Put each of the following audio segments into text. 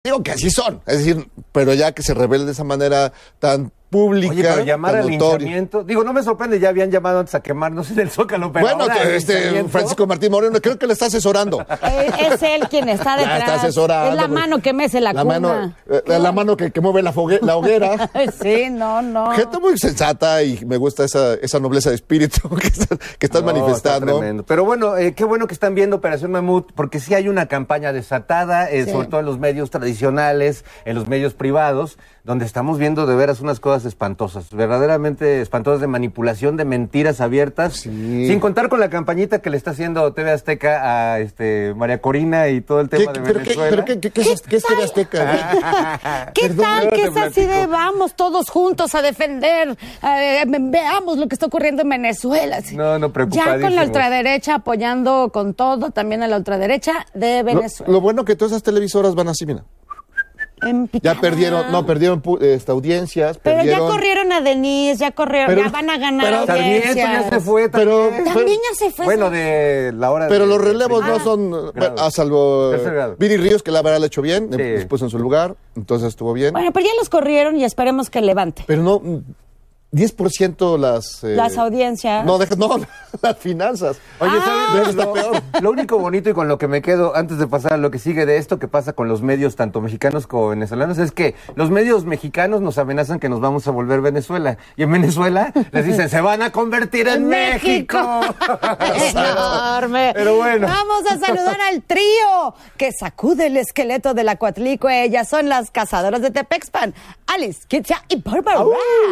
Digo que así son, es decir, pero ya que se revele de esa manera tan pública. Oye, pero llamar al notoria. linchamiento, digo, no me sorprende, ya habían llamado antes a quemarnos en el Zócalo, pero bueno, Francisco Martín Moreno, creo que le está asesorando. Es él quien está detrás. Está asesorando. Es la mano que mece la cuna. La mano que mueve la hoguera. Sí, no. Gente muy sensata y me gusta esa nobleza de espíritu que estás manifestando. Está tremendo. Pero bueno, qué bueno que están viendo Operación Mamut, porque sí hay una campaña desatada, sobre todo en los medios tradicionales, en los medios privados, donde estamos viendo de veras unas cosas espantosas, verdaderamente espantosas, de manipulación, de mentiras abiertas, sin contar con la campañita que le está haciendo TV Azteca a María Corina y todo el tema de Venezuela. ¿Qué es TV Azteca? ¿Qué tal que es así de vamos todos juntos a defender, veamos lo que está ocurriendo en Venezuela? No, preocupadísimos. Ya con la ultraderecha apoyando con todo, también a la ultraderecha de Venezuela. Lo bueno que todas esas televisoras van así, mira. Ya perdieron audiencias. Pero ya corrieron a Denise, ya van a ganar audiencias. Ya se fue también ya se fue. Bueno, de la hora. Pero los relevos no son, a salvo Viri Ríos, que la verdad lo ha hecho bien, después en su lugar, entonces estuvo bien. Bueno, pero ya los corrieron y esperemos que levante. Pero no, 10% las audiencias. No, las finanzas. Oye, ¿sabes? Lo único bonito y con lo que me quedo antes de pasar a lo que sigue de esto que pasa con los medios, tanto mexicanos como venezolanos, es que los medios mexicanos nos amenazan que nos vamos a volver Venezuela. Y en Venezuela les dicen, se van a convertir en México. Enorme. Pero bueno. Vamos a saludar al trío que sacude el esqueleto de la Coatlicue. Ellas son las cazadoras de Tepexpan, Alice, Kitsia y Bárbara.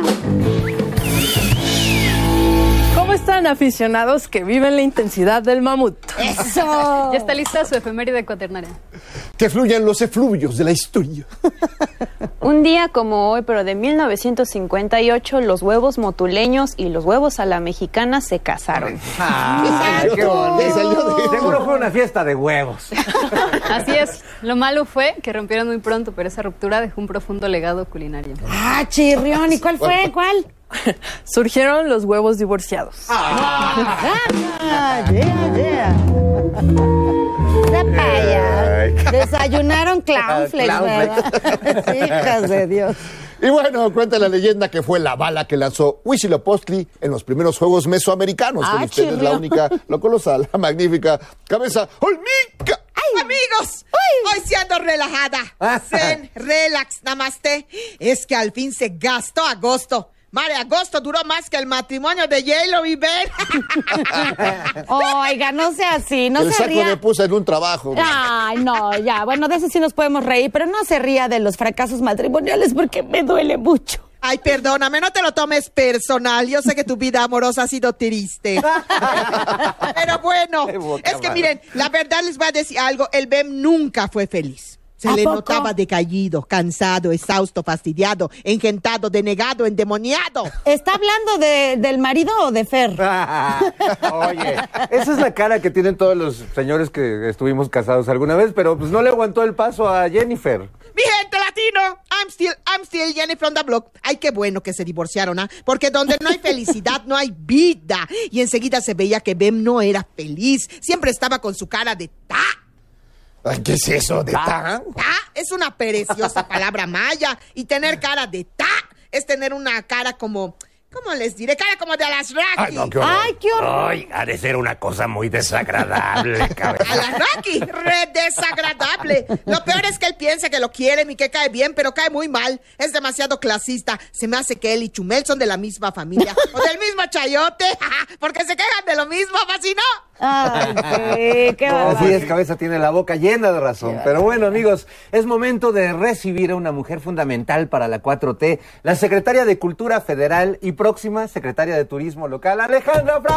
¿Cómo están, aficionados que viven la intensidad del mamut? ¡Eso! Ya está lista su efeméride cuaternaria. Que fluyan los efluvios de la historia. Un día como hoy, pero de 1958, los huevos motuleños y los huevos a la mexicana se casaron. ¡Ay, qué bonito! Seguro fue una fiesta de huevos. Así es. Lo malo fue que rompieron muy pronto, pero esa ruptura dejó un profundo legado culinario. ¡Ah, chirrión! ¿Y cuál fue? ¿Cuál? Surgieron los huevos divorciados. Desayunaron clownflakes, ¿verdad? Hijas de Dios. Y bueno, cuenta la leyenda que fue la bala que lanzó Huitzilopochtli en los primeros Juegos Mesoamericanos. Con ustedes la única, la colosal, la magnífica cabeza olmeca. Amigos, hoy sí ando relajada. Zen, relax, namaste. Es que al fin se gastó agosto. Madre, agosto duró más que el matrimonio de J-Lo y Ben. Oiga, no sea así, no el se ría. El saco me puse en un trabajo. Ay, no, ya, bueno, de eso sí nos podemos reír, pero no se ría de los fracasos matrimoniales porque me duele mucho. Ay, perdóname, no te lo tomes personal. Yo sé que tu vida amorosa ha sido triste. Pero bueno, es que miren, la verdad les voy a decir algo. El Ben nunca fue feliz. Se le notaba decaído, cansado, exhausto, fastidiado, engentado, denegado, endemoniado. ¿Está hablando del marido o de Fer? Oye, esa es la cara que tienen todos los señores que estuvimos casados alguna vez, pero pues no le aguantó el paso a Jennifer. Mi gente latino, I'm still Jenny from the block. Ay, qué bueno que se divorciaron, ¿ah? Porque donde no hay felicidad, no hay vida. Y enseguida se veía que Bem no era feliz. Siempre estaba con su cara de ta. Ay, ¿qué es eso de ta? Ta es una preciosa palabra maya. Y tener cara de ta es tener una cara como... ¿Cómo les diré? Cara como de Alasraki. Ay, no, qué horror. Ay, qué horror. Ay, ha de ser una cosa muy desagradable, cabeza. Alasraki, re desagradable. Lo peor es que él piensa que lo quieren y que cae bien, pero cae muy mal. Es demasiado clasista. Se me hace que él y Chumel son de la misma familia. O del mismo chayote. Porque se quejan de lo mismo, ¿así no? Ay, sí, qué Así es, cabeza tiene la boca llena de razón. Pero bueno, amigos, es momento de recibir a una mujer fundamental para la 4T, la secretaria de Cultura Federal y próxima secretaria de Turismo Local, Alejandra Frausto.